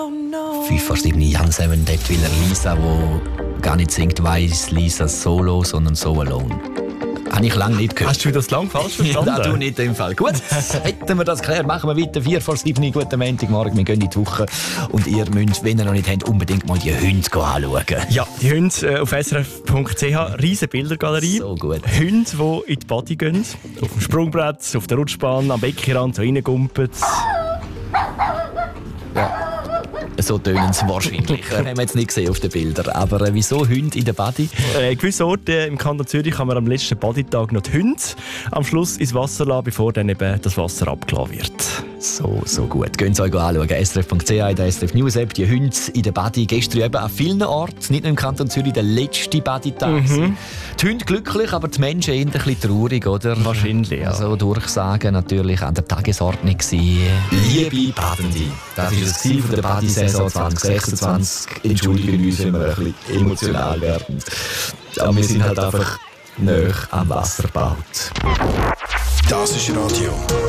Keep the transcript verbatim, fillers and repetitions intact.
fünf vor sieben, Jan Seven, dort will er Lisa, wo gar nicht singt, weiss Lisa Solo, sondern So Alone. Habe ich lange nicht gehört. Hast du das lang falsch verstanden? Ja, du nicht im Fall. Gut, hätten wir das geklärt, machen wir weiter. vier vor sieben, guten Montagmorgen, wir gehen in die Woche. Und ihr müsst, wenn ihr noch nicht habt, unbedingt mal die Hunde anschauen. Ja, die Hunde äh, auf s r f punkt c h, riesen Bildergalerie. So gut. Hunde, die in die Body gehen, auf dem Sprungbrett, auf der Rutschbahn, am Beckenrand, so reingumpen. Ja. So tönen sie wahrscheinlich. Das haben wir jetzt nicht gesehen auf den Bildern. Aber äh, wieso Hunde in der Body? Äh, gewisse Orte im Kanton Zürich kann man am letzten Bodytag noch die Hunde am Schluss ins Wasser lassen, bevor dann eben das Wasser abgelassen wird. So, so gut. Gehen Sie euch anschauen. s r f punkt c h in der S R F News App. Die Hunde in der Body. Gestern eben an vielen Orten, nicht nur im Kanton Zürich, der letzte Bodytag. Mhm. Die Hunde glücklich, aber die Menschen eher ein bisschen traurig, oder? Wahrscheinlich, ja. Also Durchsagen natürlich an der Tagesordnung gewesen. Liebe Badende, das war es von der Body-Saison zwanzig sechsundzwanzig. Entschuldigen uns, wenn wir ein bisschen emotional werden. Aber wir sind halt einfach näher am Wasser gebaut. Das ist Radio